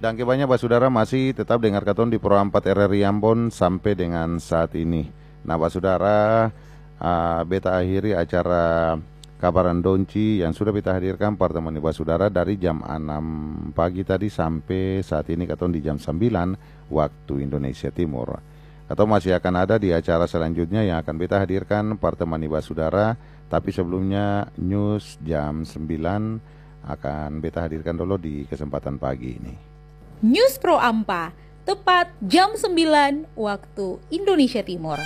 Dan kebanyakan basudara masih tetap dengar katon di Pro 4 RRI Ambon sampai dengan saat ini. Nah basudara, beta akhiri acara Kabaran Donci yang sudah kita hadirkan pertemuan basudara dari jam 6 pagi tadi sampai saat ini katon di jam 9 waktu Indonesia Timur. Atau masih akan ada di acara selanjutnya yang akan beta hadirkan pertemuan basudara. Tapi sebelumnya news jam 9 akan beta hadirkan dulu di kesempatan pagi ini. News Pro Ampa, tepat jam 9 waktu Indonesia Timur.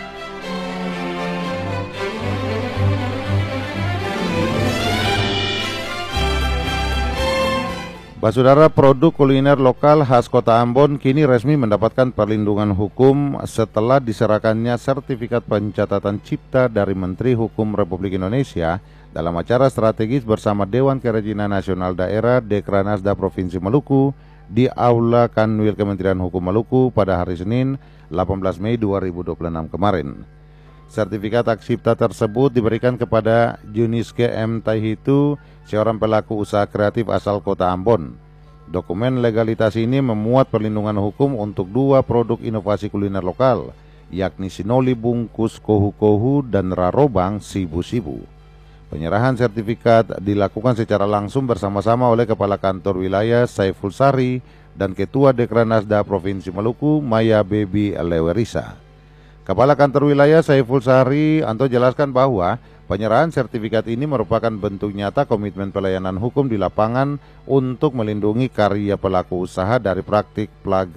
Basudara, produk kuliner lokal khas Kota Ambon kini resmi mendapatkan perlindungan hukum setelah diserahkannya sertifikat pencatatan cipta dari Menteri Hukum Republik Indonesia dalam acara strategis bersama Dewan Kerajinan Nasional Daerah Dekranasda Provinsi Maluku di Aula Kanwil Kementerian Hukum Maluku pada hari Senin 18 Mei 2026 kemarin. Sertifikat hak cipta tersebut diberikan kepada Juniske M. Taihitu, seorang pelaku usaha kreatif asal Kota Ambon. Dokumen legalitas ini memuat perlindungan hukum untuk dua produk inovasi kuliner lokal, yakni sinoli bungkus kohu-kohu dan rarobang sibu-sibu. Penyerahan sertifikat dilakukan secara langsung bersama-sama oleh Kepala Kantor Wilayah Saiful Sari dan Ketua Dekranasda Provinsi Maluku Maya Bebi Lewerisa. Kepala Kantor Wilayah Saiful Sari Anto jelaskan bahwa penyerahan sertifikat ini merupakan bentuk nyata komitmen pelayanan hukum di lapangan untuk melindungi karya pelaku usaha dari praktik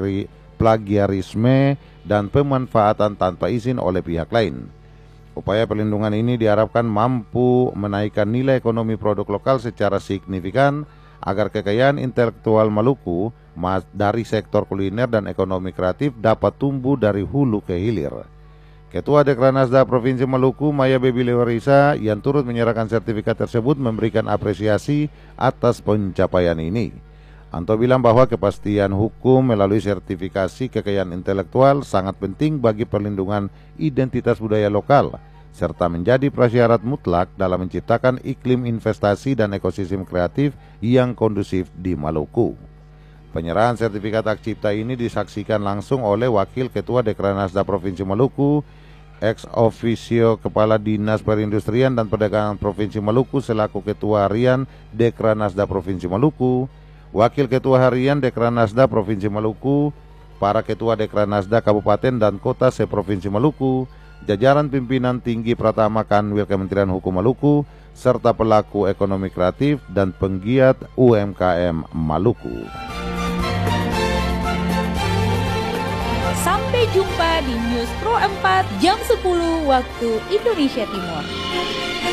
plagiarisme dan pemanfaatan tanpa izin oleh pihak lain. Upaya perlindungan ini diharapkan mampu menaikkan nilai ekonomi produk lokal secara signifikan agar kekayaan intelektual Maluku dari sektor kuliner dan ekonomi kreatif dapat tumbuh dari hulu ke hilir. Ketua Dekranasda Provinsi Maluku Maya Bebi Lewerisa yang turut menyerahkan sertifikat tersebut memberikan apresiasi atas pencapaian ini. Anto bilang bahwa kepastian hukum melalui sertifikasi kekayaan intelektual sangat penting bagi perlindungan identitas budaya lokal, serta menjadi prasyarat mutlak dalam menciptakan iklim investasi dan ekosistem kreatif yang kondusif di Maluku. Penyerahan sertifikat hak cipta ini disaksikan langsung oleh Wakil Ketua Dekranasda Provinsi Maluku, ex officio Kepala Dinas Perindustrian dan Perdagangan Provinsi Maluku selaku Ketua Harian Dekranasda Provinsi Maluku, Wakil Ketua Harian Dekranasda Provinsi Maluku, para Ketua Dekranasda Kabupaten dan Kota se-Provinsi Maluku, jajaran pimpinan tinggi Pratama Kanwil Kementerian Hukum Maluku, serta pelaku ekonomi kreatif dan penggiat UMKM Maluku. Sampai jumpa di News Pro 4 jam 10 waktu Indonesia Timur.